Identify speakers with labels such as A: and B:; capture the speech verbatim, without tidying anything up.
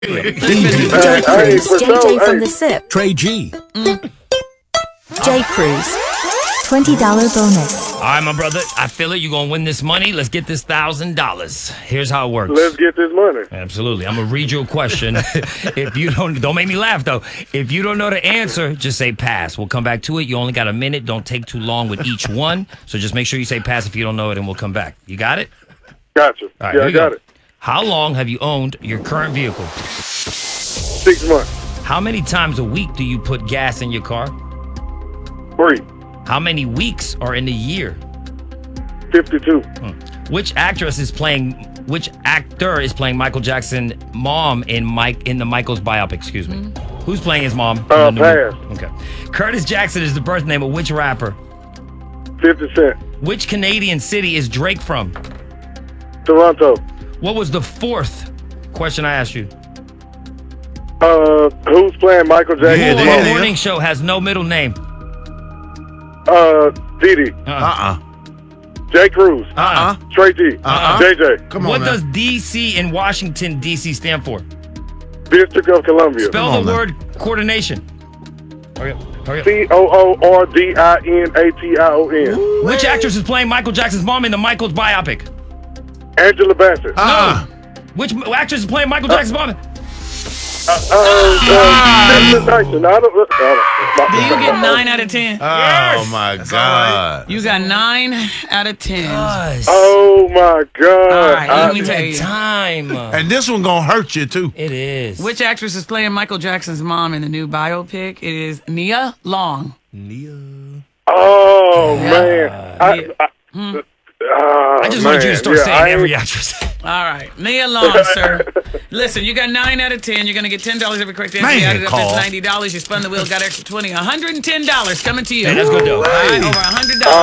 A: J. Cruz, J J from the S I P.
B: Trey G.
A: Mm. J. Cruz.
C: twenty dollars bonus.
D: All right, my brother. I feel it. You're going to win this money. Let's get this one thousand dollars. Here's how it works.
E: Let's get this money.
D: Absolutely. I'm going to read you a question. If you don't, don't make me laugh, though. If you don't know the answer, just say pass. We'll come back to it. You only got a minute. Don't take too long with each one. So just make sure you say pass if you don't know it, and we'll come back. You got it?
E: Gotcha.
D: All right,
E: yeah,
D: here
E: I
D: you
E: got
D: go.
E: it.
D: How long have you owned your current vehicle?
E: Six months.
D: How many times a week do you put gas in your car?
E: Three.
D: How many weeks are in a year?
E: fifty-two.
D: Hmm. Which actress is playing? Which actor is playing Michael Jackson's mom in Mike in the Michael's biopic? Excuse me. Mm-hmm. Who's playing his mom?
E: Uh, pass.
D: Okay. Curtis Jackson is the birth name of which rapper?
E: fifty Cent.
D: Which Canadian city is Drake from?
E: Toronto.
D: What was the fourth question I asked you?
E: Uh, who's playing Michael Jackson?
D: Who
B: there
D: on
B: it
D: the
B: is.
D: morning show has no middle name?
E: Uh, Didi.
D: Uh-uh.
B: Uh-uh.
E: J. Cruz.
B: Uh-uh.
E: Trey G.
B: Uh-uh.
E: J J.
B: Come on,
D: What
B: man.
D: does D C in Washington, D C stand for?
E: District of Columbia.
D: Spell
B: on,
D: the
B: man.
D: word coordination. Hurry up. Hurry up.
E: C O O R D I N A T I O N.
D: Which actress is playing Michael Jackson's mom in the Michael's biopic?
E: Angela Bassett.
B: Uh-uh.
D: Which actress is playing Michael Jackson's mom?
E: Uh, uh, Citizen Dyson. I don't, I don't,
F: Do you get nine out of ten?
B: Oh, my God.
F: You got nine out of ten.
D: Us.
E: Oh my God!
F: All right,
E: I-
F: let me tell you.
D: Time.
B: And this one gonna hurt you, too.
D: It is.
F: Which actress is playing Michael Jackson's mom in the new biopic? It is Nia Long.
E: oh
F: Yeah.
E: man! I, I,
F: Hmm.
E: uh,
D: I just wanted you to
E: man.
D: start
E: Yeah,
D: saying
E: I
D: every
E: ain't-
D: actress.
F: All right, Nia Long, sir. Listen, you got nine out of ten. You're gonna get ten dollars every correct answer.
B: Man,
F: You added up,
B: Carl.
F: that's ninety dollars. You spun the wheel, got extra twenty. One hundred and ten dollars coming to you.
D: Hey, that's good, though.
F: All right, over a hundred dollars.